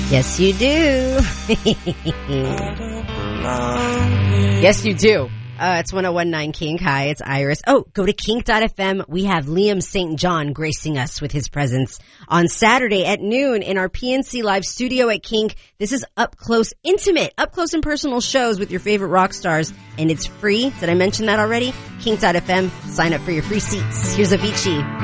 Yes, you do. Yes, you do. It's 101.9 Kink. Hi, it's Iris. Oh, go to kink.fm. We have Liam St. John gracing us with his presence on Saturday at noon in our PNC Live studio at Kink. This is up close and personal shows with your favorite rock stars, and it's free. Did I mention that already? Kink.fm. Sign up for your free seats. Here's Avicii.